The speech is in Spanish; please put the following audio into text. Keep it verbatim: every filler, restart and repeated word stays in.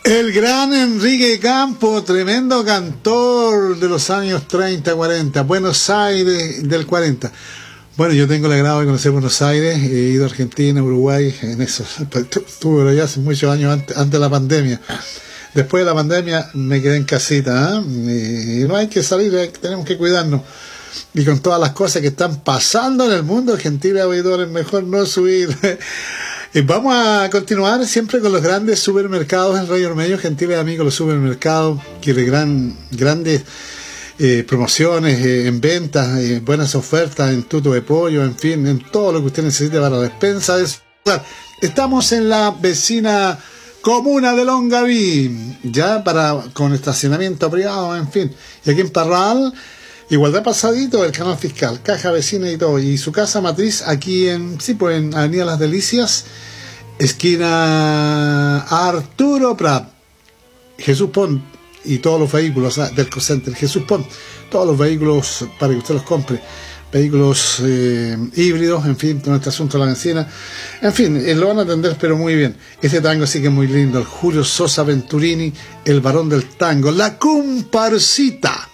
El gran Enrique Campo, tremendo cantor de los años treinta, cuarenta, Buenos Aires del cuarenta. Bueno, yo tengo el agrado de conocer Buenos Aires, he ido a Argentina, Uruguay, en eso, estuve por allá hace muchos años antes, antes de la pandemia. Después de la pandemia me quedé en casita, ¿eh? Y no hay que salir, tenemos que cuidarnos. Y con todas las cosas que están pasando en el mundo, gentiles auditores, mejor no subir. Y vamos a continuar siempre con los grandes supermercados en Radio Ormeño, gentiles amigos, los supermercados, que de gran, grandes eh, promociones eh, en ventas, eh, buenas ofertas en tuto de pollo, en fin, en todo lo que usted necesite para la despensa de su hogar. Estamos en la vecina comuna de Longaví, ya para con estacionamiento privado, en fin. Y aquí en Parral, igualdad pasadito, el canal fiscal, caja vecina y todo, y su casa matriz aquí en, sí, pues en Avenida Las Delicias, esquina Arturo Prat, Jesús Pont, y todos los vehículos del Cocenter, Jesús Pont, todos los vehículos para que usted los compre, vehículos eh, híbridos, en fin, con este asunto de la benzina, en fin, eh, lo van a atender pero muy bien. Este tango sí que es muy lindo, el Julio Sosa Venturini, el varón del tango, la comparsita.